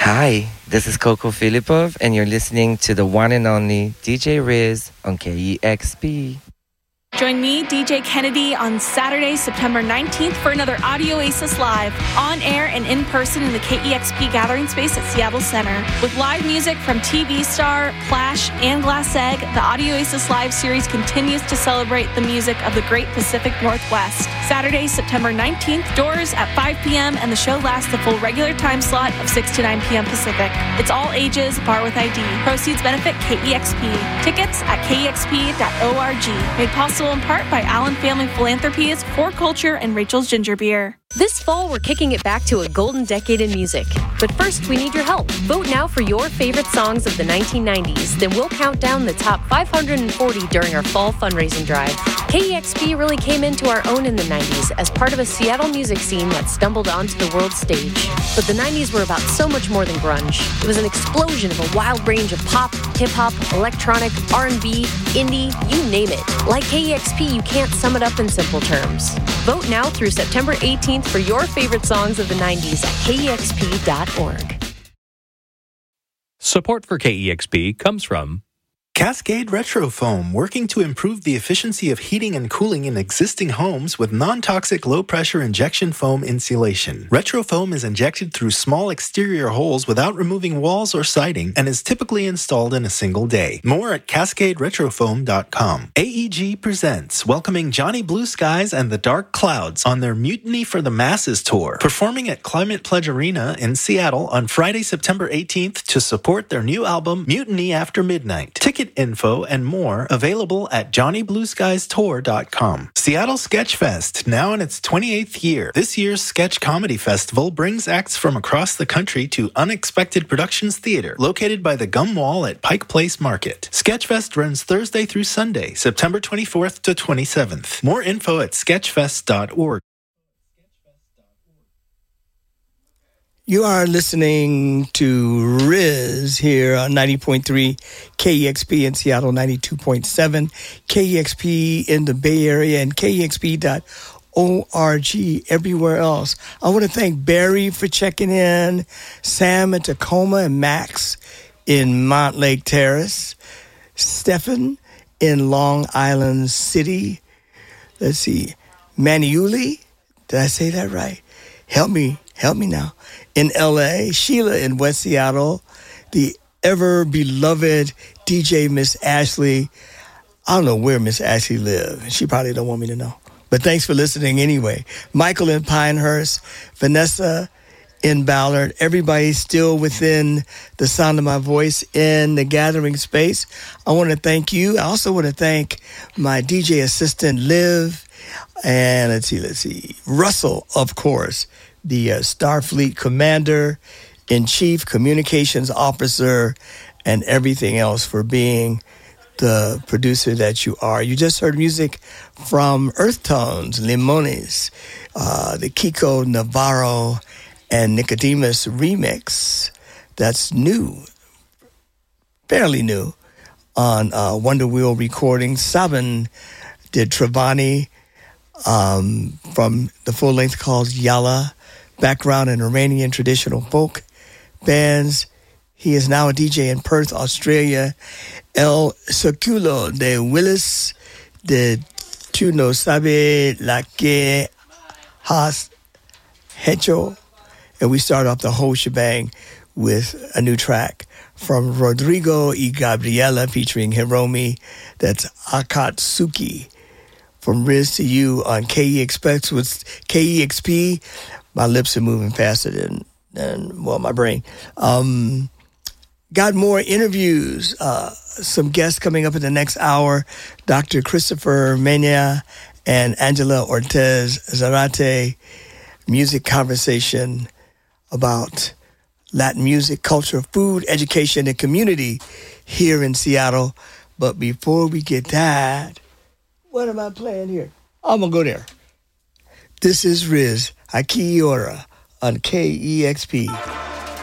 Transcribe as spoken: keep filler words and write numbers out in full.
Hi, this is Coco Filipov, and you're listening to the one and only D J Riz on K E X P. Join me, D J Kennedy, on Saturday, September nineteenth for another Audio Oasis Live, on air and in person in the K E X P gathering space at Seattle Center. With live music from T V star, Clash, and Glass Egg, the Audio Oasis Live series continues to celebrate the music of the Great Pacific Northwest. Saturday, September nineteenth, doors at five p.m., and the show lasts the full regular time slot of six to nine p.m. Pacific. It's all ages, bar with I D. Proceeds benefit K E X P. Tickets at K E X P dot org. Made possible in part by Allen Family Philanthropies, For Culture, and Rachel's Ginger Beer. This fall, we're kicking it back to a golden decade in music. But first, we need your help. Vote now for your favorite songs of the nineteen nineties. Then we'll count down the top five hundred forty during our fall fundraising drive. K E X P really came into our own in the nineties as part of a Seattle music scene that stumbled onto the world stage. But the nineties were about so much more than grunge. It was an explosion of a wild range of pop, hip-hop, electronic, R and B, indie, you name it. Like K E X P, you can't sum it up in simple terms. Vote now through September eighteenth for your favorite songs of the nineties at K E X P dot org. Support for K E X P comes from Cascade Retro Foam, working to improve the efficiency of heating and cooling in existing homes with non-toxic low-pressure injection foam insulation. Retro Foam is injected through small exterior holes without removing walls or siding and is typically installed in a single day. More at cascade retrofoam dot com. A E G presents welcoming Johnny Blue Skies and the Dark Clouds on their Mutiny for the Masses tour, performing at Climate Pledge Arena in Seattle on Friday, September eighteenth to support their new album, Mutiny After Midnight. Ticket info and more available at johnny blue skies tour dot com. Seattle Sketchfest, now in its twenty-eighth year. This year's Sketch Comedy Festival brings acts from across the country to Unexpected Productions Theater, located by the Gum Wall at Pike Place Market. Sketchfest runs Thursday through Sunday, September twenty-fourth to twenty-seventh. More info at sketchfest dot org. You are listening to Riz here on ninety point three K E X P in Seattle, ninety-two point seven K E X P in the Bay Area, and K E X P dot org everywhere else. I want to thank Barry for checking in, Sam in Tacoma, and Max in Montlake Terrace, Stephen in Long Island City. Let's see, Maniuli, did I say that right? Help me, help me now. In L A, Sheila in West Seattle, the ever-beloved D J Miss Ashley. I don't know where Miss Ashley lives. She probably don't want me to know. But thanks for listening anyway. Michael in Pinehurst, Vanessa in Ballard, everybody still within the sound of my voice in the gathering space. I want to thank you. I also want to thank my D J assistant, Liv, and let's see, let's see, Russell, of course, the uh, Starfleet Commander-in-Chief, Communications Officer, and everything else for being the producer that you are. You just heard music from Earth Tones, Limones, uh, the Kiko Navarro and Nicodemus remix. That's new, fairly new, on uh, Wonder Wheel Recordings. Saban did Travani um, from the full length called Yala, background in Iranian traditional folk bands. He is now a D J in Perth, Australia. El Seculo de Willis de Tu no sabe la que has hecho. And we start off the whole shebang with a new track from Rodrigo y Gabriela featuring Hiromi. That's Akatsuki. From Riz to You on K E X P with K E X P. My lips are moving faster than, than well, my brain. Um, got more interviews. Uh, some guests coming up in the next hour. Doctor Christopher Mena and Angela Ortez Zarate. Music conversation about Latin music, culture, food, education, and community here in Seattle. But before we get that, what am I playing here? I'm going to go there. This is Riz Aki Ora on K E X P.